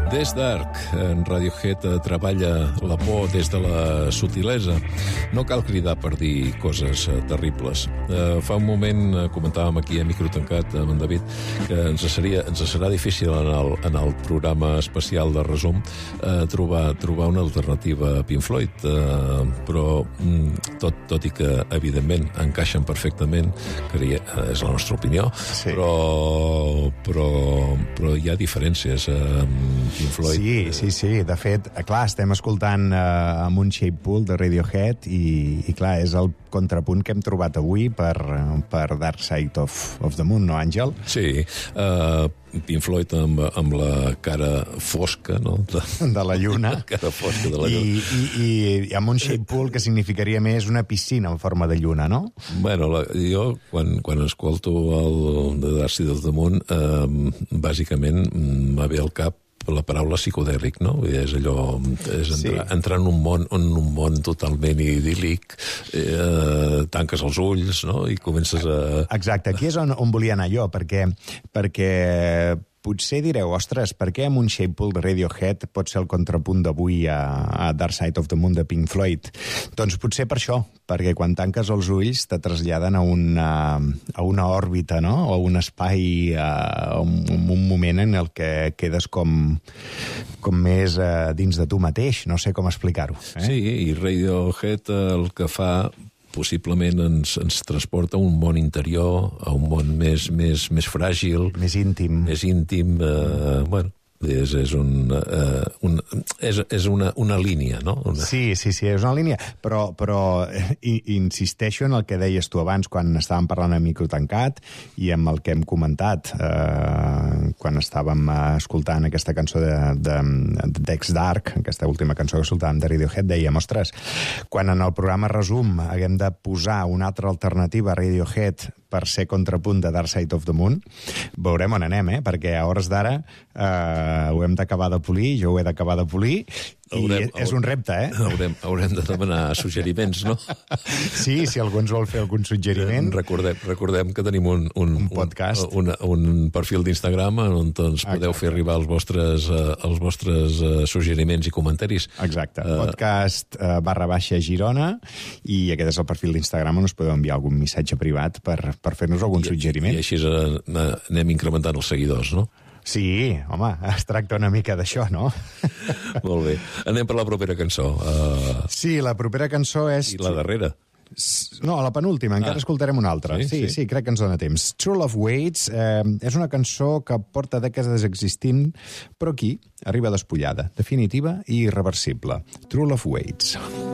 Des d'Arc, en Radiohead treballa la por des de la sutilesa. No cal cridar per dir coses terribles. Fa un moment comentàvem aquí a micro tancat amb en David que ens serà difícil en el programa especial de resum trobar una alternativa a Pink Floyd, però tot i que evidentment encaixen perfectament, que és la nostra opinió, sí. però hi ha diferències Pink Floyd. Sí. De fet, clar, estem escoltant amb un Shape Pool de Radiohead i clar, és el contrapunt que hem trobat avui per Dark Side of the Moon, no, Àngel? Sí, Pink Floyd amb la cara fosca, no? De la lluna. La cara fosca de la lluna. I amb un Shape Pool que significaria més una piscina en forma de lluna, no? Bueno, jo, quan escolto el de Dark Side of the Moon, bàsicament m'ha ve al cap la paraula psicodèlic, no? És allò, entrar en un món totalment idíl·lic, tanques els ulls, no? I comences a... Exacte, aquí és on volia anar jo, perquè potser direu, ostres, per què amb un Shape Pool de Radiohead pot ser el contrapunt d'avui a Dark Side of the Moon de Pink Floyd? Doncs potser per això, perquè quan tanques els ulls te traslladen a una òrbita, no? O un espai, un moment en el que quedes com més dins de tu mateix, no sé com explicar-ho. Sí, i Radiohead el que fa possiblement ens transporta a un món interior, a un món més fràgil, més íntim, bueno, és una línia, no? Sí, és una línia, però insisteixo en el que deies tu abans quan estàvem parlant a micro tancat i amb el que hem comentat quan estàvem escoltant aquesta cançó de Dex Dark, aquesta última cançó que escoltàvem de Radiohead, dèiem, ostres, quan en el programa resum haguem de posar una altra alternativa a Radiohead per ser contrapunt de Dark Side of the Moon, veurem on anem, perquè a hores d'ara ho hem d'acabar de polir, jo ho he d'acabar de polir, és un repte, Haurem de demanar suggeriments, no? Sí, si algú ens vol fer algun suggeriment. Recordem que tenim un podcast, un perfil d'Instagram on ens podeu fer arribar els vostres suggeriments i comentaris. Exacte, podcast /Girona, i aquest és el perfil d'Instagram on us podeu enviar algun missatge privat per fer-nos algun suggeriment. I així anem incrementant els seguidors, no? Sí, home, es tracta una mica d'això, no? Molt bé. Anem per la propera cançó. Sí, la propera cançó és... I la darrera. No, la penúltima, encara escoltarem una altra. Sí, crec que ens dona temps. True Love Waits és una cançó que porta dècades existint, però aquí arriba despullada, definitiva i irreversible. True Love Waits.